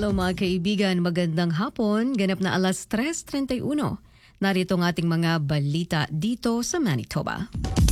Hello mga kaibigan, magandang hapon. Ganap na alas 3:31. Narito ang ating mga balita dito sa Manitoba.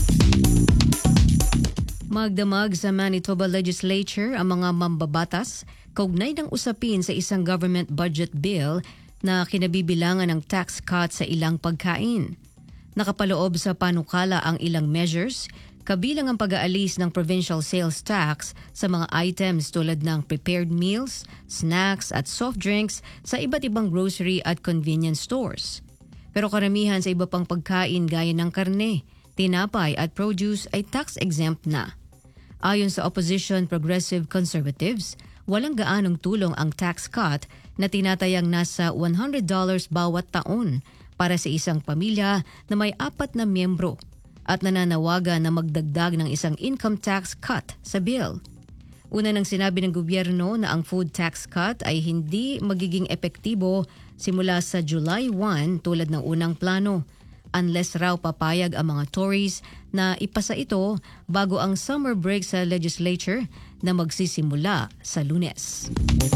Magdamag sa Manitoba Legislature ang mga mambabatas kaugnay ng usapin sa isang government budget bill na kinabibilangan ng tax cut sa ilang pagkain. Nakapaloob sa panukala ang ilang measures, kabilang ang pag-aalis ng provincial sales tax sa mga items tulad ng prepared meals, snacks at soft drinks sa iba't ibang grocery at convenience stores. Pero karamihan sa iba pang pagkain gaya ng karne, tinapay at produce ay tax-exempt na. Ayon sa opposition progressive conservatives, walang gaanong tulong ang tax cut na tinatayang nasa $100 bawat taon para sa isang pamilya na may 4 na miyembro at nananawagan na magdagdag ng isang income tax cut sa bill. Una nang sinabi ng gobyerno na ang food tax cut ay hindi magiging epektibo simula sa July 1 tulad ng unang plano, unless raw papayag ang mga Tories na ipasa ito bago ang summer break sa legislature na magsisimula sa Lunes.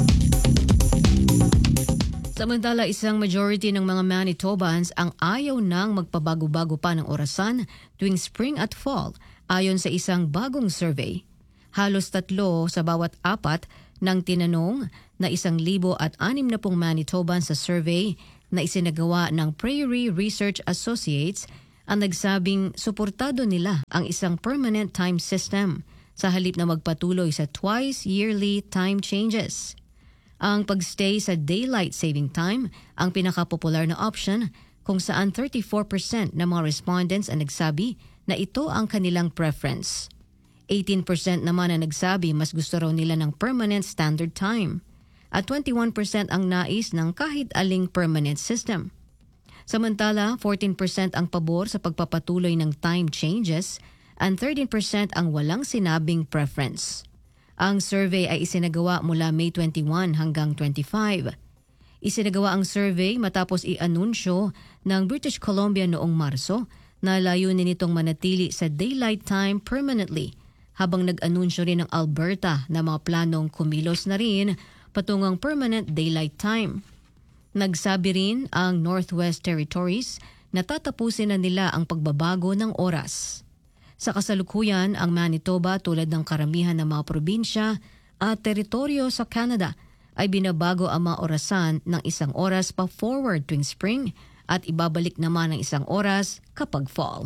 Samantala, isang majority ng mga Manitobans ang ayaw nang magpabago-bago pa ng orasan tuwing spring at fall ayon sa isang bagong survey. Halos 3 sa bawat 4 ng tinanong na 1,060 Manitobans sa survey na isinagawa ng Prairie Research Associates ang nagsabing suportado nila ang isang permanent time system sa halip na magpatuloy sa twice yearly time changes. Ang pagstay sa daylight saving time ang pinakapopular na option kung saan 34% ng mga respondents ang nagsabi na ito ang kanilang preference. 18% naman ang nagsabi mas gusto raw nila ng permanent standard time at 21% ang nais ng kahit aling permanent system. Samantala, 14% ang pabor sa pagpapatuloy ng time changes and 13% ang walang sinabing preference. Ang survey ay isinagawa mula May 21 hanggang 25. Isinagawa ang survey matapos i-anunsyo ng British Columbia noong Marso na layunin nitong manatili sa daylight time permanently, habang nag-anunsyo rin ng Alberta na mga planong kumilos na rin patungang permanent daylight time. Nagsabi rin ang Northwest Territories na tatapusin na nila ang pagbabago ng oras. Sa kasalukuyan, ang Manitoba tulad ng karamihan ng mga probinsya at teritoryo sa Canada ay binabago ang mga orasan ng 1 oras pa forward tuwing spring at ibabalik naman ng 1 oras kapag fall.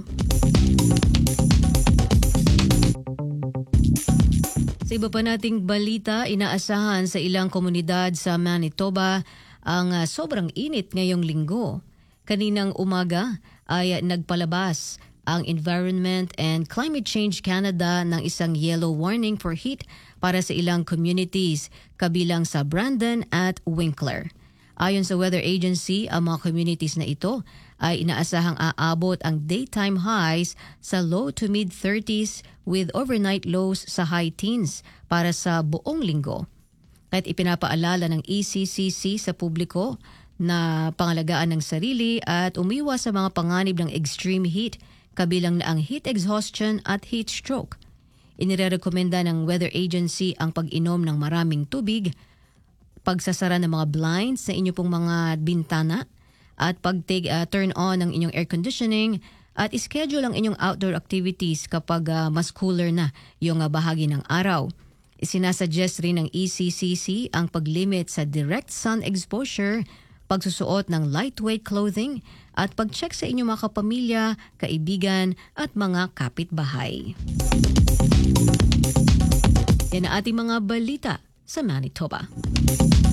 Sa iba pa nating balita, inaasahan sa ilang komunidad sa Manitoba ang sobrang init ngayong linggo. Kaninang umaga ay nagpalabas ang Environment and Climate Change Canada ng isang yellow warning for heat para sa ilang communities, kabilang sa Brandon at Winkler. Ayon sa Weather Agency, ang mga communities na ito ay inaasahang aabot ang daytime highs sa low to mid-30s with overnight lows sa high teens para sa buong linggo. At ipinapaalala ng ECCC sa publiko na pangalagaan ng sarili at umiwas sa mga panganib ng extreme heat, kabilang na ang heat exhaustion at heat stroke. Inirekomenda ng Weather Agency ang pag-inom ng maraming tubig, pagsasara ng mga blinds sa inyo pong mga bintana, at turn on ng inyong air conditioning, at ischedule ang inyong outdoor activities kapag mas cooler na yung bahagi ng araw. Isinasuggest rin ng ECCC ang paglimit sa direct sun exposure, pagsusuot ng lightweight clothing, at pag-check sa inyong mga kapamilya, kaibigan at mga kapitbahay. Yan ang ating mga balita sa Manitoba.